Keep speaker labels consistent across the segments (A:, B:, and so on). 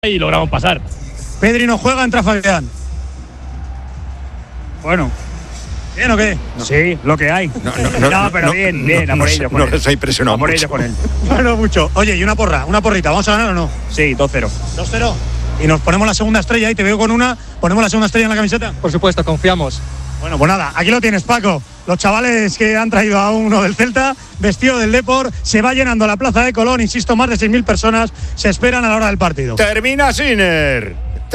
A: y logramos pasar.
B: Pedri no juega, entra Fabián. Bueno. ¿Bien o qué?
A: No. Sí, lo que hay.
B: No, pero bien, a por ellos.
C: No les ha impresionado
B: por ellos con él. Bueno, mucho. Oye, y una porrita, ¿vamos a ganar o no?
A: Sí, 2-0.
B: 2-0. Y nos ponemos la segunda estrella, y te veo con una. ¿Ponemos la segunda estrella en la camiseta?
D: Por supuesto, confiamos.
B: Bueno, pues nada, aquí lo tienes, Paco. Los chavales que han traído a uno del Celta, vestido del Depor, se va llenando la plaza de Colón. Insisto, más de 6.000 personas se esperan a la hora del partido.
C: Termina Sinner.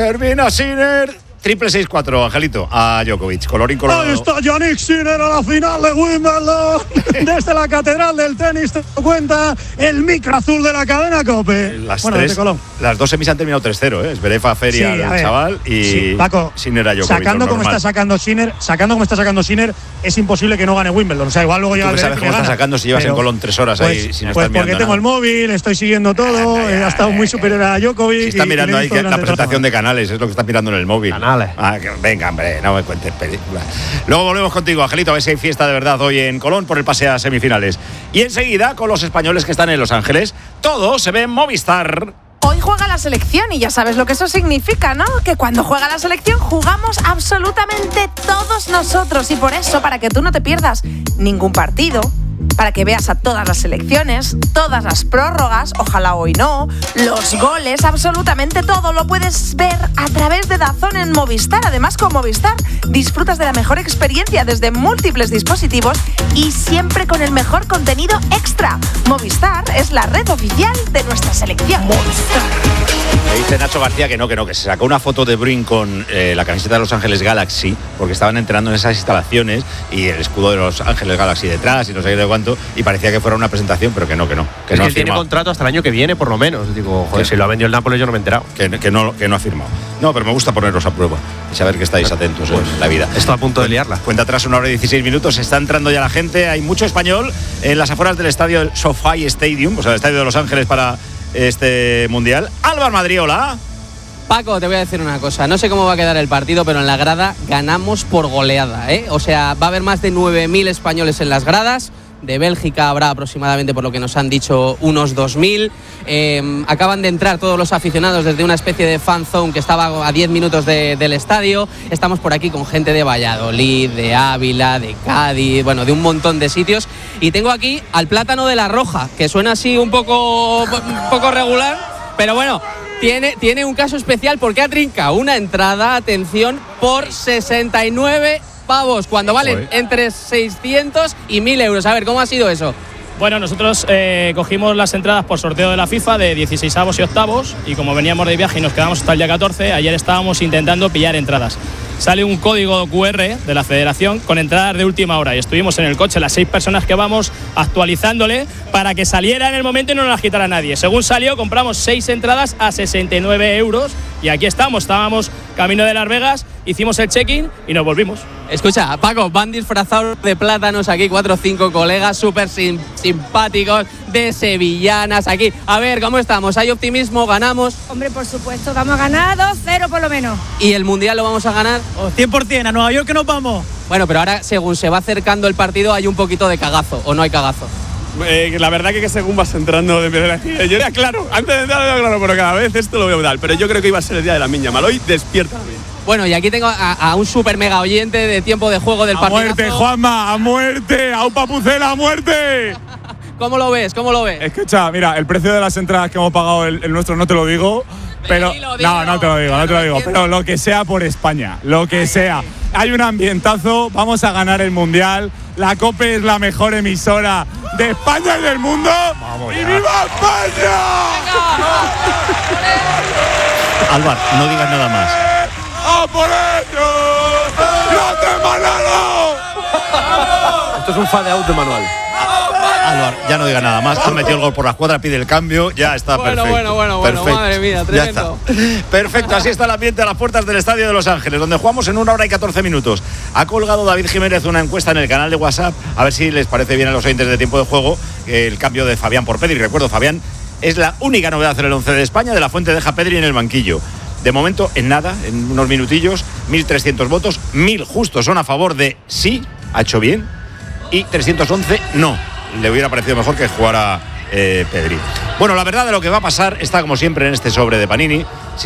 C: 664, Angelito, a Djokovic, colorín colorado.
B: Ahí está Yannick Sinner a la final de Wimbledon. Desde la catedral del tenis te cuenta el micro azul de la cadena COPE.
C: Las dos semis han terminado 3-0, ¿eh? Zverev a feria del chaval y
B: sí, Paco,
C: Sinner a Djokovic.
B: Sacando como está sacando Sinner, es imposible que no gane Wimbledon. O sea, igual luego llega
C: el sabes cómo está sacando si llevas en Colón 3 horas ahí sin estar mirando.
B: Pues porque tengo el móvil, estoy siguiendo todo, ha estado muy superior a Djokovic.
C: Si está mirando ahí la presentación de canales, es lo que está mirando en el móvil. Venga, hombre, no me cuentes películas. Luego volvemos contigo, Angelito, a ver si hay fiesta de verdad hoy en Colón por el pase a semifinales. Y enseguida, con los españoles que están en Los Ángeles, todo se ve en Movistar.
E: Hoy juega la selección y ya sabes lo que eso significa, ¿no? Que cuando juega la selección jugamos absolutamente todos nosotros. Y por eso, para que tú no te pierdas ningún partido, para que veas a todas las selecciones, todas las prórrogas, ojalá hoy no, los goles, absolutamente todo lo puedes ver a través de DAZN en Movistar. Además, con Movistar disfrutas de la mejor experiencia desde múltiples dispositivos y siempre con el mejor contenido extra. Movistar es la red oficial de nuestra selección. Movistar.
C: Me dice Nacho García que se sacó una foto de Bruin con la camiseta de Los Ángeles Galaxy, porque estaban entrenando en esas instalaciones y el escudo de Los Ángeles Galaxy detrás y no sé qué de cuánto, y parecía que fuera una presentación, pero que no
D: él tiene contrato hasta el año que viene, por lo menos. Digo, joder, si lo ha vendido el Nápoles yo no me he enterado.
C: Que no ha firmado. No, pero me gusta ponerlos a prueba y saber que estáis atentos en la vida.
D: Esto a punto de liarla.
C: Cuenta atrás 1 hora y 16 minutos, está entrando ya la gente, hay mucho español en las afueras del estadio del SoFi Stadium, o sea, el estadio de Los Ángeles para este mundial. Álvaro Madrid, hola.
F: Paco, te voy a decir una cosa, no sé cómo va a quedar el partido, pero en la grada ganamos por goleada, ¿eh? O sea, va a haber más de 9.000 españoles en las gradas. De Bélgica habrá aproximadamente, por lo que nos han dicho, unos 2.000. Acaban de entrar todos los aficionados desde una especie de fan zone que estaba a 10 minutos del estadio. Estamos por aquí con gente de Valladolid, de Ávila, de Cádiz, bueno, de un montón de sitios. Y tengo aquí al Plátano de la Roja, que suena así un poco regular, pero bueno, tiene un caso especial porque ha trincado una entrada, atención, por 69 pavos, cuando valen entre 600 y 1.000 euros. A ver, ¿cómo ha sido eso?
A: Bueno, nosotros cogimos las entradas por sorteo de la FIFA de 16avos y octavos, y como veníamos de viaje y nos quedamos hasta el día 14, ayer estábamos intentando pillar entradas. Sale un código QR de la Federación con entradas de última hora y estuvimos en el coche las 6 personas que vamos actualizándole para que saliera en el momento y no nos las quitara nadie. Según salió, compramos 6 entradas a 69 euros y aquí estábamos camino de Las Vegas, hicimos el check-in y nos volvimos.
F: Escucha, Paco, van disfrazados de plátanos aquí 4 o 5 colegas súper simpáticos, de sevillanas aquí. A ver, ¿cómo estamos? ¿Hay optimismo? ¿Ganamos?
G: Hombre, por supuesto, vamos a ganar 2-0 por lo menos.
F: ¿Y el Mundial lo vamos a ganar?
G: 100%, a Nueva York que nos vamos.
F: Bueno, pero ahora, según se va acercando el partido, hay un poquito de cagazo, ¿o no hay cagazo?
H: La verdad que según vas entrando de empezar a decir, yo era claro, antes de entrar era claro, pero cada vez esto lo veo tal. Pero yo creo que iba a ser el día de la Miña Mal. Hoy despierta bien.
F: Bueno, y aquí tengo a un super mega oyente de tiempo de juego del partido.
H: ¡A muerte, Juanma! ¡A muerte! ¡A un papucela! ¡A muerte!
F: ¿Cómo lo ves?
H: Escucha, mira, el precio de las entradas que hemos pagado el nuestro no te lo digo. Pero no te lo digo, pero lo que sea por España, lo que sea. Hay un ambientazo, vamos a ganar el Mundial. La COPE es la mejor emisora de España y del mundo. ¡Y viva España!
C: Álvaro, no digas nada más.
H: ¡A por ellos! ¡Grande Manolo!
D: Esto es un fade out de manual.
C: Álvaro, ya no diga nada más. Ha metido el gol por la escuadra, pide el cambio, ya está perfecto.
F: Bueno, madre mía, tremendo.
C: Ya está. Perfecto, así está el ambiente a las puertas del Estadio de Los Ángeles, donde jugamos en 1 hora y 14 minutos. Ha colgado David Jiménez una encuesta en el canal de WhatsApp, a ver si les parece bien a los oyentes de tiempo de juego el cambio de Fabián por Pedri. Recuerdo, Fabián es la única novedad en el 11 de España. De la Fuente deja Pedri en el banquillo. De momento, en nada, en unos minutillos, 1.300 votos, 1.000 justos son a favor de sí, ha hecho bien, y 311 no. Le hubiera parecido mejor que jugara Pedri. Bueno, la verdad de lo que va a pasar está como siempre en este sobre de Panini.